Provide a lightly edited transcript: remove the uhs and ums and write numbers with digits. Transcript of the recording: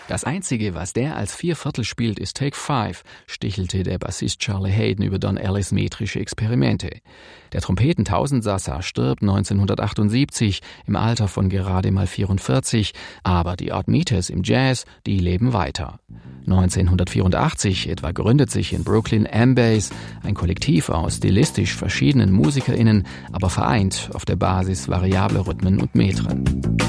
Das Einzige, was der als Vierviertel spielt, ist Take 5, stichelte der Bassist Charlie Hayden über Don Ellis metrische Experimente. Der Trompeten-Tausendsasser stirbt 1978 im Alter von gerade mal 44, aber die Odd Meters im Jazz, die leben weiter. 1984 etwa gründet sich in Brooklyn M-Bass, ein Kollektiv aus stilistisch verschiedenen MusikerInnen, aber vereint auf der Basis variabler Rhythmen und Metren.